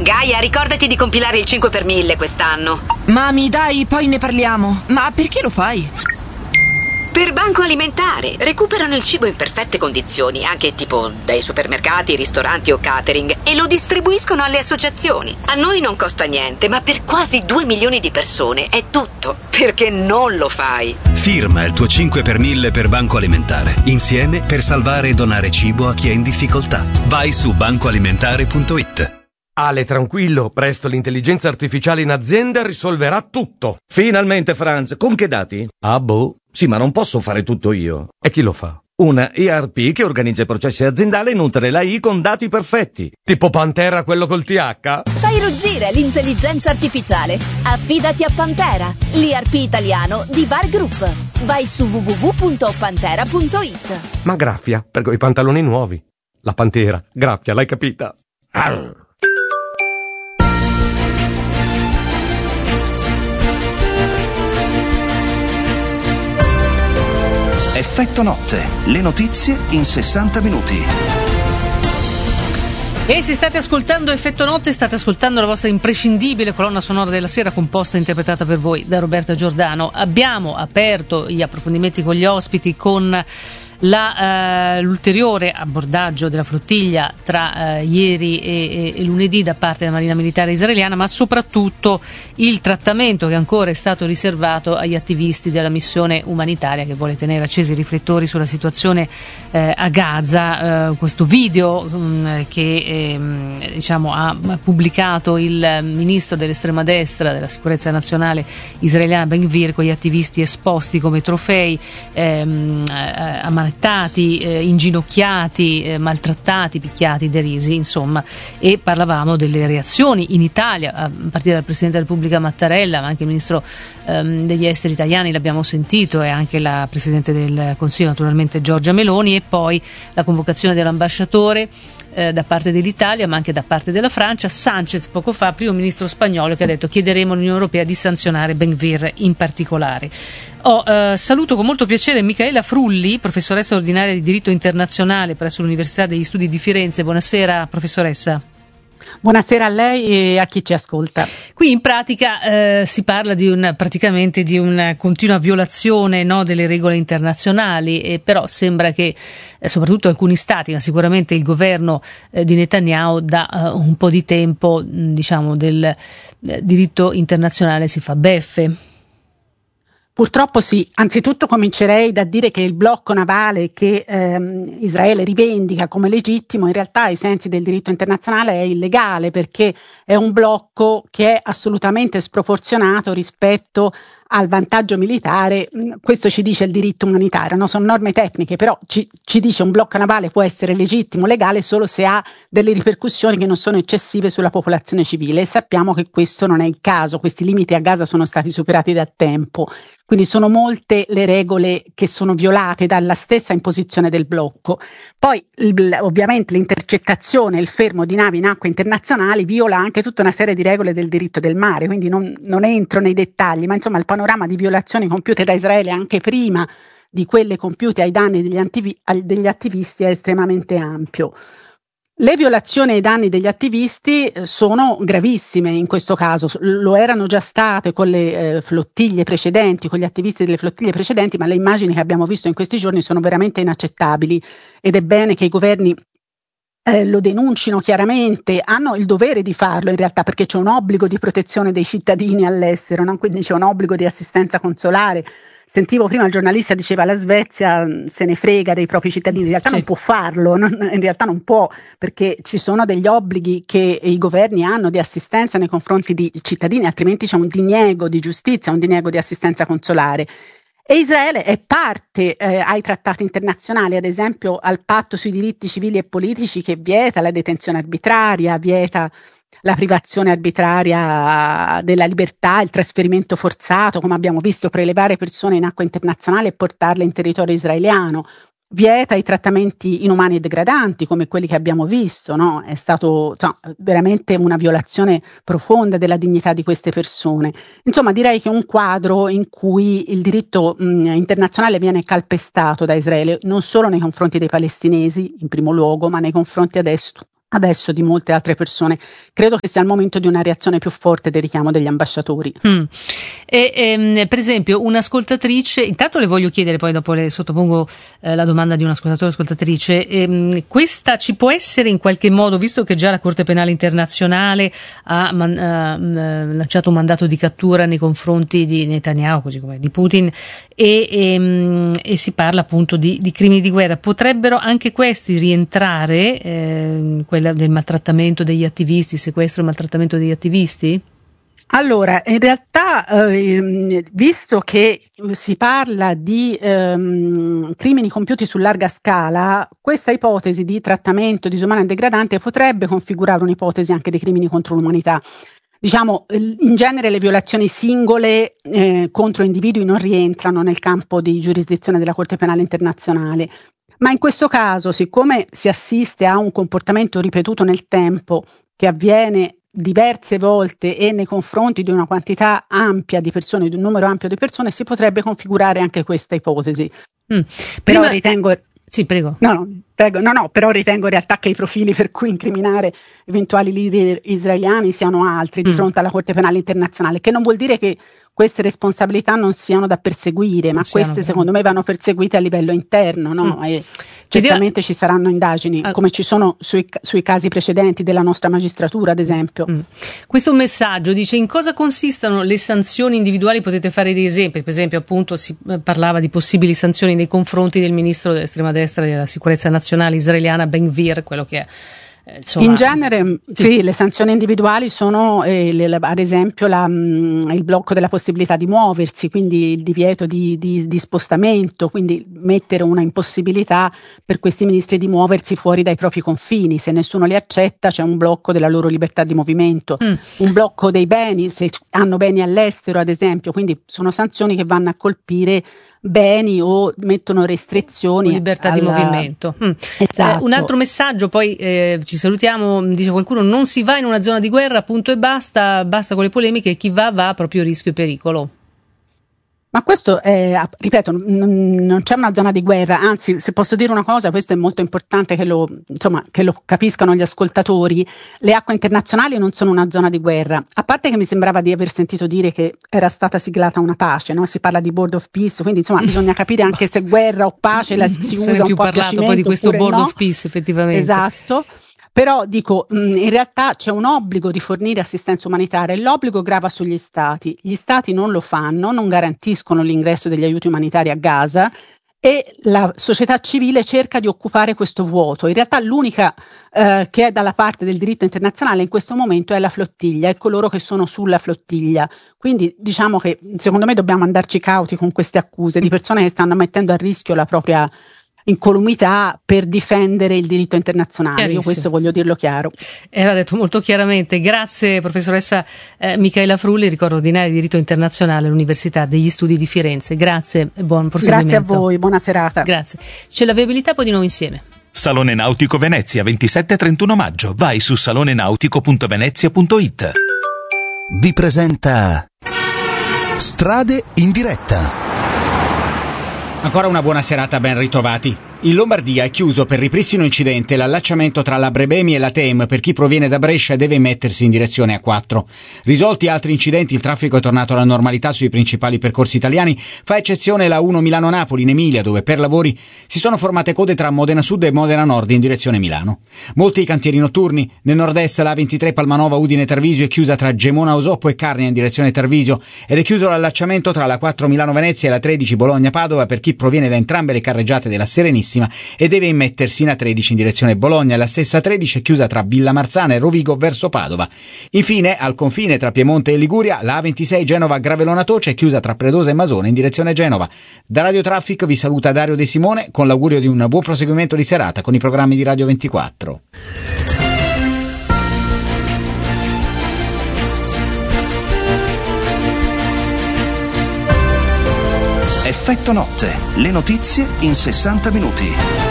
Gaia, ricordati di compilare il 5 per 1000 quest'anno. Mami, dai, poi ne parliamo. Ma perché lo fai? Per Banco Alimentare. Recuperano il cibo in perfette condizioni, anche tipo dai supermercati, ristoranti o catering, e lo distribuiscono alle associazioni. A noi non costa niente, ma per quasi 2 milioni di persone è tutto. Perché non lo fai? Firma il tuo 5 per 1000 per Banco Alimentare. Insieme per salvare e donare cibo a chi è in difficoltà. Vai su bancoalimentare.it. Ale, tranquillo, presto l'intelligenza artificiale in azienda risolverà tutto. Finalmente, Franz, con che dati? Ah, boh. Sì, ma non posso fare tutto io. E chi lo fa? Una ERP che organizza i processi aziendali e nutre l'AI con dati perfetti. Tipo Pantera, quello col TH? Fai ruggire l'intelligenza artificiale. Affidati a Pantera, l'ERP italiano di Var Group. Vai su www.pantera.it. Ma graffia, per quei pantaloni nuovi. La Pantera, graffia, l'hai capita? Arr. Effetto notte, le notizie in 60 minuti. E se state ascoltando Effetto Notte, state ascoltando la vostra imprescindibile colonna sonora della sera, composta e interpretata per voi da Roberta Giordano. Abbiamo aperto gli approfondimenti con gli ospiti con l'ulteriore abbordaggio della flottiglia tra ieri e lunedì da parte della Marina Militare israeliana, ma soprattutto il trattamento che ancora è stato riservato agli attivisti della missione umanitaria che vuole tenere accesi i riflettori sulla situazione a Gaza. Questo video che diciamo ha pubblicato il ministro dell'estrema destra della sicurezza nazionale israeliana Ben-Gvir, con gli attivisti esposti come trofei, ammanettati, inginocchiati, maltrattati, picchiati, derisi, insomma. E parlavamo delle reazioni in Italia, a partire dal Presidente della Repubblica Mattarella, ma anche il Ministro degli Esteri italiani l'abbiamo sentito, e anche la Presidente del Consiglio naturalmente Giorgia Meloni, e poi la convocazione dell'ambasciatore da parte dell'Italia, ma anche da parte della Francia. Sanchez poco fa, primo ministro spagnolo, che ha detto: chiederemo all'Unione Europea di sanzionare Ben-Gvir in particolare. Saluto con molto piacere Micaela Frulli, professoressa ordinaria di diritto internazionale presso l'Università degli Studi di Firenze. Buonasera professoressa. Buonasera a lei e a chi ci ascolta. Qui in pratica si parla praticamente di una continua violazione, no, delle regole internazionali, però sembra che soprattutto alcuni stati, ma sicuramente il governo di Netanyahu, da un po' di tempo, diciamo, del diritto internazionale si fa beffe. Purtroppo sì, anzitutto comincerei da dire che il blocco navale che Israele rivendica come legittimo in realtà ai sensi del diritto internazionale è illegale, perché è un blocco che è assolutamente sproporzionato rispetto al vantaggio militare. Questo ci dice il diritto umanitario, no? Sono norme tecniche, però ci dice un blocco navale può essere legittimo, legale, solo se ha delle ripercussioni che non sono eccessive sulla popolazione civile, e sappiamo che questo non è il caso. Questi limiti a Gaza sono stati superati da tempo, quindi sono molte le regole che sono violate dalla stessa imposizione del blocco. Poi ovviamente l'intercettazione, il fermo di navi in acque internazionali viola anche tutta una serie di regole del diritto del mare, quindi non entro nei dettagli, ma insomma il panorama di violazioni compiute da Israele anche prima di quelle compiute ai danni degli attivisti è estremamente ampio. Le violazioni ai danni degli attivisti sono gravissime in questo caso, lo erano già state con le flottiglie precedenti, con gli attivisti delle flottiglie precedenti, ma le immagini che abbiamo visto in questi giorni sono veramente inaccettabili, ed è bene che i governi lo denuncino chiaramente. Hanno il dovere di farlo in realtà, perché c'è un obbligo di protezione dei cittadini all'estero, no? Quindi c'è un obbligo di assistenza consolare. Sentivo prima il giornalista diceva la Svezia se ne frega dei propri cittadini, in realtà sì. Non può farlo, in realtà non può, perché ci sono degli obblighi che i governi hanno di assistenza nei confronti di cittadini, altrimenti c'è un diniego di giustizia, un diniego di assistenza consolare. E Israele è parte ai trattati internazionali, ad esempio al patto sui diritti civili e politici, che vieta la detenzione arbitraria, vieta la privazione arbitraria della libertà, il trasferimento forzato, come abbiamo visto, prelevare persone in acqua internazionale e portarle in territorio israeliano, vieta i trattamenti inumani e degradanti come quelli che abbiamo visto, no? È stato veramente una violazione profonda della dignità di queste persone. Insomma, direi che è un quadro in cui il diritto internazionale viene calpestato da Israele, non solo nei confronti dei palestinesi in primo luogo, ma nei confronti adesso adesso di molte altre persone. Credo che sia il momento di una reazione più forte del richiamo degli ambasciatori. Per esempio un'ascoltatrice, intanto le voglio chiedere, poi dopo le sottopongo la domanda di un ascoltatore o ascoltatrice, questa ci può essere in qualche modo, visto che già la Corte Penale Internazionale ha lanciato un mandato di cattura nei confronti di Netanyahu, così come di Putin, e si parla appunto di crimini di guerra, potrebbero anche questi rientrare, quella del maltrattamento degli attivisti, sequestro e maltrattamento degli attivisti? Allora, in realtà, visto che si parla di crimini compiuti su larga scala, questa ipotesi di trattamento disumano e degradante potrebbe configurare un'ipotesi anche dei crimini contro l'umanità. Diciamo, in genere le violazioni singole contro individui non rientrano nel campo di giurisdizione della Corte Penale Internazionale. Ma in questo caso, siccome si assiste a un comportamento ripetuto nel tempo che avviene diverse volte e nei confronti di una quantità ampia di persone, di un numero ampio di persone, si potrebbe configurare anche questa ipotesi. Però ritengo... Sì, prego. Però ritengo in realtà che i profili per cui incriminare eventuali leader israeliani siano altri di fronte alla Corte Penale Internazionale, che non vuol dire che queste responsabilità non siano da perseguire, ma queste secondo me vanno perseguite a livello interno, no? E certamente ci saranno indagini, come ci sono sui casi precedenti della nostra magistratura, ad esempio. Questo è un messaggio, dice: in cosa consistono le sanzioni individuali? Potete fare dei esempi, per esempio appunto si parlava di possibili sanzioni nei confronti del ministro dell'estrema destra della sicurezza nazionale israeliana Ben-Gvir, quello che è in genere sì, le sanzioni individuali sono ad esempio il blocco della possibilità di muoversi, quindi il divieto di spostamento, quindi mettere una impossibilità per questi ministri di muoversi fuori dai propri confini. Se nessuno li accetta c'è un blocco della loro libertà di movimento, un blocco dei beni se hanno beni all'estero, ad esempio, quindi sono sanzioni che vanno a colpire beni o mettono restrizioni libertà di movimento. Esatto. Un altro messaggio, poi ci salutiamo, dice qualcuno: non si va in una zona di guerra, punto e basta con le polemiche, chi va proprio rischio e pericolo. Ma questo ripeto, non c'è una zona di guerra, anzi, se posso dire una cosa, questo è molto importante che lo capiscano gli ascoltatori: le acque internazionali non sono una zona di guerra, a parte che mi sembrava di aver sentito dire che era stata siglata una pace, no? Si parla di Board of Peace, quindi insomma bisogna capire anche se guerra o pace si usa un po' a piacimento. Se ne è più parlato poi di questo Board of Peace, effettivamente. Esatto. Però dico, in realtà c'è un obbligo di fornire assistenza umanitaria e l'obbligo grava sugli Stati. Gli Stati non lo fanno, non garantiscono l'ingresso degli aiuti umanitari a Gaza e la società civile cerca di occupare questo vuoto. In realtà l'unica che è dalla parte del diritto internazionale in questo momento è la flottiglia e coloro che sono sulla flottiglia. Quindi diciamo che secondo me dobbiamo andarci cauti con queste accuse di persone che stanno mettendo a rischio la propria incolumità per difendere il diritto internazionale. Io questo voglio dirlo chiaro. Era detto molto chiaramente. Grazie professoressa Micaela Frulli, ricordo ordinaria di diritto internazionale all'Università degli Studi di Firenze. Grazie e buon proseguimento. Grazie a voi, buona serata. Grazie. C'è la viabilità, poi di nuovo insieme. Salone Nautico Venezia, 27-31 maggio. Vai su salonenautico.venezia.it. Vi presenta Strade in diretta. Ancora una buona serata, ben ritrovati. In Lombardia è chiuso per ripristino incidente l'allacciamento tra la Brebemi e la TEM per chi proviene da Brescia e deve mettersi in direzione A4. Risolti altri incidenti, il traffico è tornato alla normalità sui principali percorsi italiani, fa eccezione la 1 Milano-Napoli in Emilia, dove per lavori si sono formate code tra Modena Sud e Modena Nord in direzione Milano. Molti cantieri notturni, nel nord-est la 23 Palmanova Udine Tarvisio è chiusa tra Gemona Osoppo e Carnia in direzione Tarvisio ed è chiuso l'allacciamento tra la 4 Milano Venezia e la 13 Bologna Padova per chi proviene da entrambe le carreggiate della Serenissima e deve immettersi in A13 in direzione Bologna. La stessa 13 è chiusa tra Villamarzana e Rovigo verso Padova. Infine, al confine tra Piemonte e Liguria, la A26 Genova-Gravelona Toce è chiusa tra Predosa e Masone in direzione Genova. Da Radio Traffic vi saluta Dario De Simone con l'augurio di un buon proseguimento di serata con i programmi di Radio 24. Effetto notte, le notizie in 60 minuti.